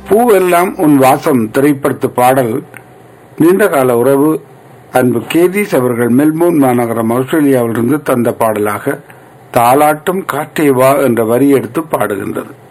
பூவெல்லாம் உன் வாசம் திரைப்படத்து பாடல் நீண்டகால உறவு அன்பு கேதீஸ் அவர்கள் மெல்போர்ன் மாநகரம் ஆஸ்திரேலியாவிலிருந்து தந்த பாடலாக தாலாட்டும் காற்றே வா என்ற வரி எடுத்து பாடுகின்றது.